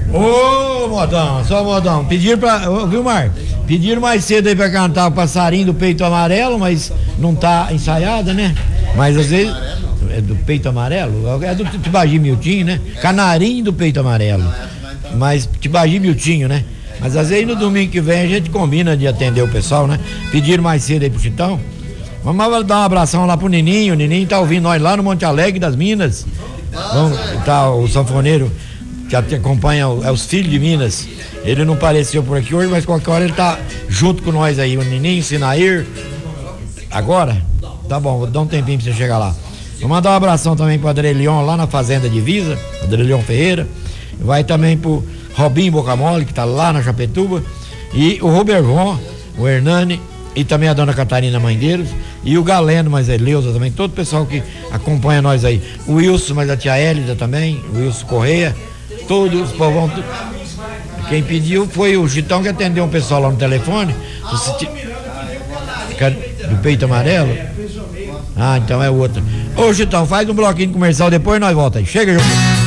Ô, modão, só modão. Pediram viu, Mar? Pediram mais cedo aí pra cantar o Passarinho do Peito Amarelo, mas não tá ensaiada, né? Mas às vezes. É do Peito Amarelo? É do Tibagi Miltinho, né? Canarinho do Peito Amarelo. Mas Tibagi Miltinho, né? Mas às vezes no domingo que vem a gente combina de atender o pessoal, né? Pediram mais cedo aí pro Chitão. Vamos dar um abração lá pro Nininho. O Nininho tá ouvindo nós lá no Monte Alegre das Minas. Vamos, tá o sanfoneiro que acompanha os filhos de Minas. Ele não apareceu por aqui hoje, mas qualquer hora ele tá junto com nós aí. O Nininho, Sinair. Agora? Tá bom, vou dar um tempinho pra você chegar lá. Vou mandar um abração também pro Adrelion lá na Fazenda Divisa, Adrelion Ferreira. Vai também pro Robinho Bocamole, que tá lá na Chapetuba. E o Robervon, o Hernani e também a dona Catarina Mandeiros. E o Galeno, mas a Eleusa também, todo o pessoal que acompanha nós aí. O Wilson, mas a tia Hélida também, o Wilson Correia, todos os povão. Quem pediu foi o Chitão, que atendeu um pessoal lá no telefone. Do Peito Amarelo? Ah, então é outro. Ô, Chitão, faz um bloquinho comercial, depois nós voltamos. Chega, João.